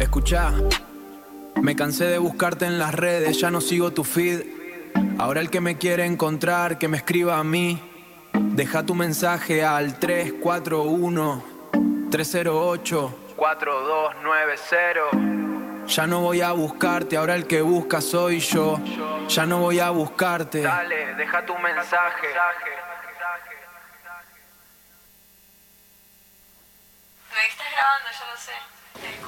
Escuchá, me cansé de buscarte en las redes, ya no sigo tu feed. Ahora el que me quiere encontrar, que me escriba a mí. Deja tu mensaje al 341-308-4290. Ya no voy a buscarte, ahora el que busca soy yo. Ya no voy a buscarte. Dale, deja tu mensaje. Me estás grabando, yo lo sé.